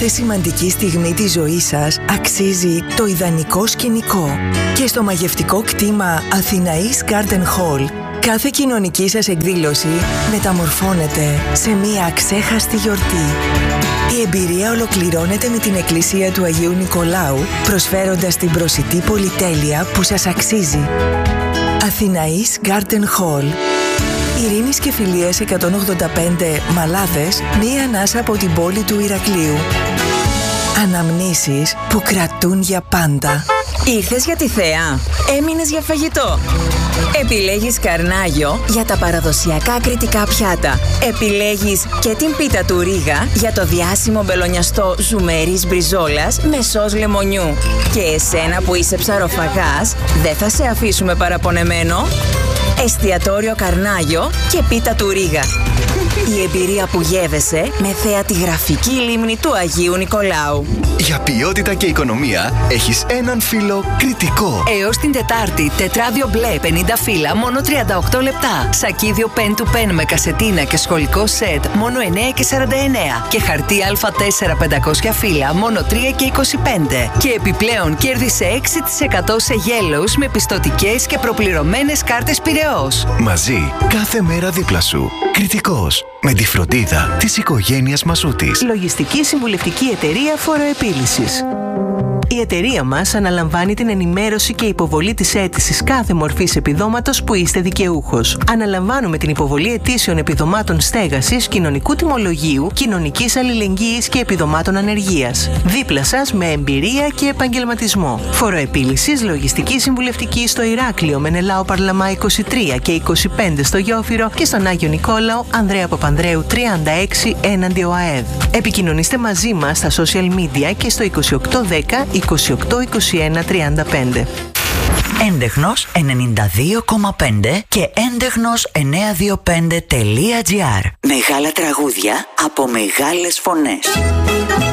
κάθε σημαντική στιγμή της ζωής σας αξίζει το ιδανικό σκηνικό. Και στο μαγευτικό κτήμα Αθηναής Garden Hall, κάθε κοινωνική σας εκδήλωση μεταμορφώνεται σε μία αξέχαστη γιορτή. Η εμπειρία ολοκληρώνεται με την Εκκλησία του Αγίου Νικολάου, προσφέροντας την προσιτή πολυτέλεια που σας αξίζει. Αθηναής Garden Hall. Ειρήνης και Φιλίας 185 Μαλάδες, μία ανάσα από την πόλη του Ηρακλείου. Αναμνήσεις που κρατούν για πάντα. Ήρθες για τη θέα, έμεινες για φαγητό. Επιλέγεις Καρνάγιο για τα παραδοσιακά κρητικά πιάτα. Επιλέγεις και την πίτα του Ρίγα για το διάσημο μπελονιαστό ζουμερής μπριζόλας με σως λεμονιού. Και εσένα που είσαι ψαροφαγάς, δεν θα σε αφήσουμε παραπονεμένο. Εστιατόριο Καρνάγιο και πίτα του Ρίγα. Η εμπειρία που γεύεσαι με θέα τη γραφική λίμνη του Αγίου Νικολάου. Για ποιότητα και οικονομία έχεις έναν φύλλο κριτικό. Έως την Τετάρτη, τετράδιο μπλε 50 φύλλα, μόνο 38 λεπτά. Σακίδιο pen to pen με κασετίνα και σχολικό σετ, μόνο 9,49. Και χαρτί Α4 500 φύλλα, μόνο 3,25. Και επιπλέον κέρδισε 6% σε γέλους με πιστωτικές και προπληρωμένες κάρτες Πειραιώς. Μαζί, κάθε μέρα δίπλα σου. Κριτικός. Με τη φροντίδα της οικογένειας Μασούτης. Λογιστική συμβουλευτική εταιρεία φοροεπίλυσης. Η εταιρεία μας αναλαμβάνει την ενημέρωση και υποβολή της αίτησης κάθε μορφής επιδόματος που είστε δικαιούχος. Αναλαμβάνουμε την υποβολή αιτήσεων επιδομάτων στέγασης, κοινωνικού τιμολογίου, κοινωνικής αλληλεγγύης και επιδομάτων ανεργίας. Δίπλα σας με εμπειρία και επαγγελματισμό. Φοροεπίλυσης, λογιστική συμβουλευτική στο Ηράκλειο, Μενελάο Παρλαμά 23 και 25 στο Γιόφυρο και στον Άγιο Νικόλαο, Ανδρέα Παπανδρέου 36 έναντι ΟΑΕΔ. Επικοινωνήστε μαζί μας στα social media και στο 2810 282135. Έντεχνος 92,5 και έντεχνος925.gr. Μεγάλα τραγούδια από μεγάλες φωνές.